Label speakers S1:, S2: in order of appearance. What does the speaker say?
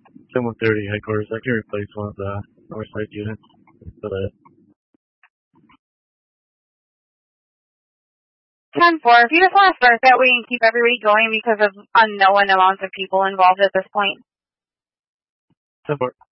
S1: 10-130 headquarters. I can replace one of the north side units for that.
S2: 10-4. If you just want to start that way and keep everybody going because of unknown amounts of people involved at this point.
S1: 10-4.